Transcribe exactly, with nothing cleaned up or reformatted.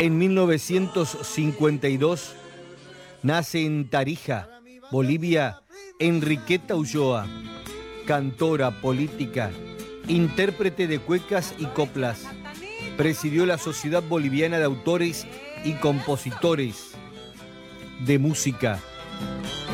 En mil novecientos cincuenta y dos nace en Tarija, Bolivia, Enriqueta Ulloa, cantora, política, intérprete de cuecas y coplas. Presidió la Sociedad Boliviana de Autores y Compositores de Música.